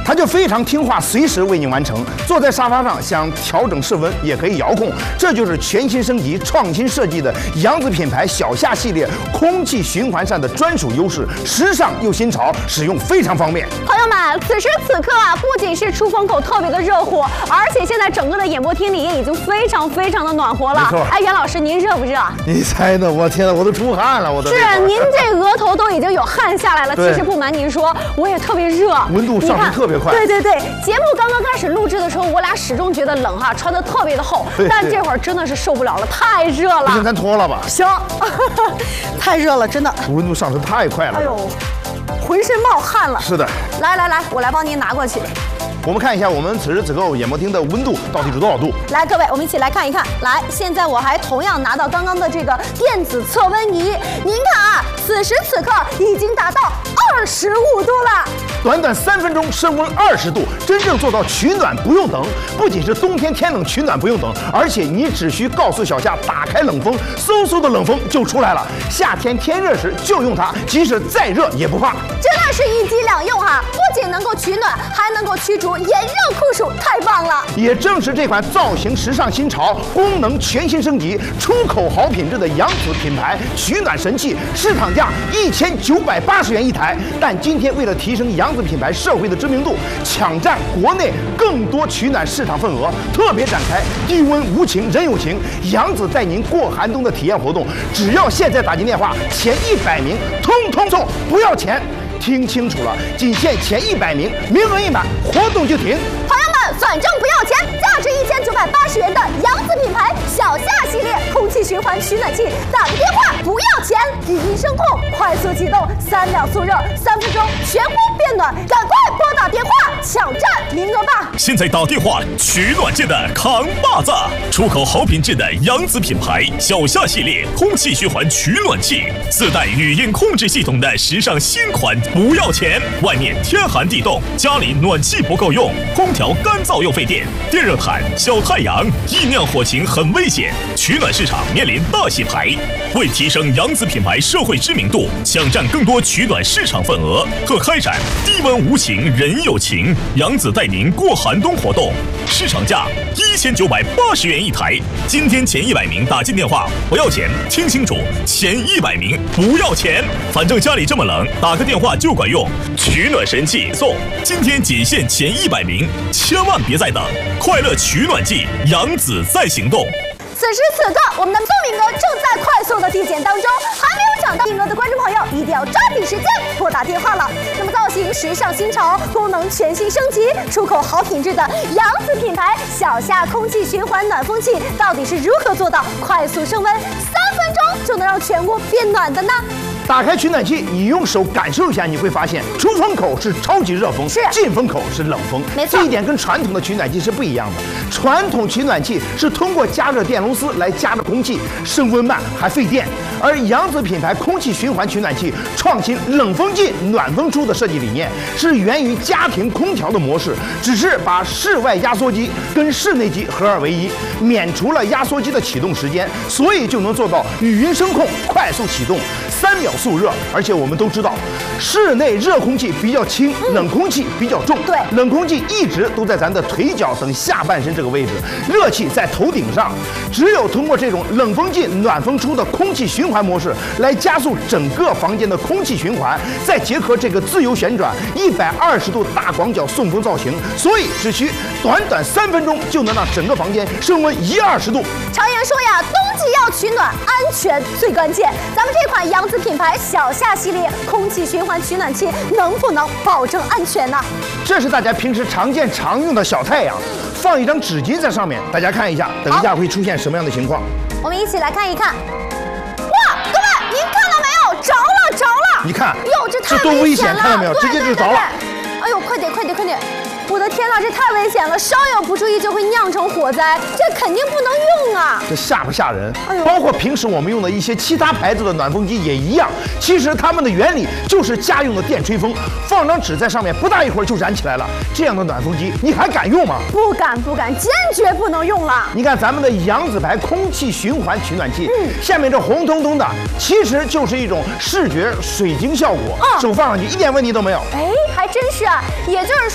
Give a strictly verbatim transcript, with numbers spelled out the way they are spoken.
它就非常听话，随时为你完成。坐在沙发上想调整室温也可以遥控，这就是全新升级、创新设计的扬子品牌小夏系列空气循环扇的专属优势，时尚又新潮，使用非常方便。 朋友们，此时此刻啊，不仅是出风口特别的热乎，而且现在整个的演播厅里也已经非常非常的暖和了。 没错。 哎，袁老师，您热不热？ 你猜呢？我天哪，我都出汗了，我都。 是，您这额头都已经有汗下来了。其实不瞒您说，我也特别热， 温度上升特别快。 对对对，节目刚刚开始录制的时候，我俩始终觉得冷哈，穿的特别的厚，但这会儿真的是受不了了，太热了。 不行，咱脱了吧。 行，太热了，真的。 温度上升太快了。 哎呦，浑身冒汗了。 是的。来来来，我来帮您拿过去。 我们看一下我们此时此刻演播厅的温度到底是多少度？ 来，各位，我们一起来看一看。来，现在我还同样拿到刚刚的这个电子测温仪，您看啊，此时此刻已经达到二十五度了。 短短三分钟升温二十度，真正做到取暖不用等。不仅是冬天天冷取暖不用等，而且你只需告诉小夏打开冷风，嗖嗖的冷风就出来了。夏天天热时就用它，即使再热也不怕。 真的是一机两用哈，不仅能够取暖，还能够驱逐炎热酷暑，太棒了！ 也正是这款造型时尚新潮、功能全新升级、出口好品质的扬子品牌取暖神器，市场价一千九百八十元一台。但今天为了提升扬子品牌社会的知名度，抢占国内更多取暖市场份额，特别展开低温无情人有情，扬子带您过寒冬的体验活动。只要现在打进电话，前一百名通通送，不要钱。听清楚了，仅限前一百名，名额一满，活动就停。 朋友们，反正不要钱，价值一千九百八十元的扬子品牌小夏系列空气循环取暖器，打个电话不要钱，语音声控，快速启动，三秒速热，三分钟全屋变暖，赶快拨打电话抢占名额吧！ 现在打电话取暖界的扛把子，出口好品质的扬子品牌小夏系列空气循环取暖器，自带语音控制系统的时尚新款。不要钱，外面天寒地冻，家里暖气不够用，空调干燥又费电，电热毯、小太阳，易酿火情很危险，取暖市场面临大洗牌。为提升扬子品牌社会知名度，抢占更多取暖市场份额，特开展低温无情人有情，扬子带您过寒冬活动，市场价一千九百八十元一台。今天前一百名打进电话不要钱，听清楚，前一百名不要钱，反正家里这么冷，打个电话就管用。取暖神器送，今天仅限前一百名，千万别再等！快乐取暖季，扬子在行动。 此时此刻，我们的送名额正在快速的递减当中，还没有抢到名额的观众朋友，一定要抓紧时间拨打电话了。那么造型时尚新潮，功能全新升级，出口好品质的扬子品牌小夏空气循环暖风器，到底是如何做到快速升温，三分钟就能让全屋变暖的呢？ 打开取暖器，你用手感受一下，你会发现出风口是超级热风， 是进风口是冷风， 没错， 这一点跟传统的取暖器是不一样的。传统取暖器是通过加热电螺丝来加热空气，升温慢还费电，而扬子品牌空气循环取暖器创新冷风进暖风出的设计理念，是源于家庭空调的模式，只是把室外压缩机跟室内机合二为一，免除了压缩机的启动时间，所以就能做到语音声控快速启动，三秒速热。而且我们都知道，室内热空气比较轻，冷空气比较重。 对， 冷空气一直都在咱的腿脚等下半身这个位置，热气在头顶上。只有通过这种冷风进暖风出的空气循环模式，来加速整个房间的空气循环，再结合这个自由旋转一百二十度大广角送风造型，所以只需短短三分钟就能让整个房间升温一二十度。 常言说呀，冬季要取暖，安全最关键。咱们这款扬子品牌小夏系列空气循环取暖器能不能保证安全呢？ 这是大家平时常见常用的小太阳，放一张纸巾在上面，大家看一下，等一下会出现什么样的情况？ 我们一起来看一看。哇，各位，您看到没有？着了，着了！ 你看， 哟，这太多危险， 了， 看到没有？直接就着了。 哎呦，快点，快点，快点！我的天哪，这太危险了，稍有不注意就会酿成火灾，这肯定不能用啊！ 这吓不吓人？ 哎呦， 包括平时我们用的一些其他牌子的暖风机也一样，其实它们的原理就是家用的电吹风，放张纸在上面，不大一会儿就燃起来了。这样的暖风机你还敢用吗？ 不敢，不敢，坚决不能用了。 你看咱们的扬子牌空气循环取暖器，嗯，下面这红彤彤的，其实就是一种视觉水晶效果，嗯，手放上去一点问题都没有。 哎，还真是啊，也就是说。